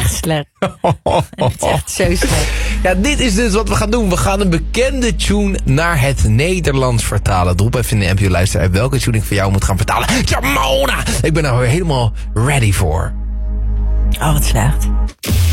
echt slecht. Het is echt zo slecht. Ja, dit is dus wat we gaan doen. We gaan een bekende tune naar het Nederlands vertalen. Drop even in de NPO luisteraar welke tune ik voor jou moet gaan vertalen. Jamona! Ik ben er weer helemaal ready voor. Oh, wat slecht.